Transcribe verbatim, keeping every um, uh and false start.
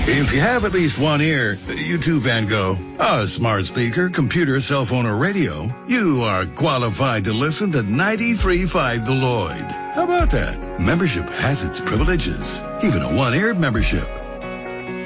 If you have at least one ear, you too, Van Gogh, a smart speaker, computer, cell phone, or radio, you are qualified to listen to ninety-three point five The Lloyd. How about that? Membership has its privileges, even a one-eared membership.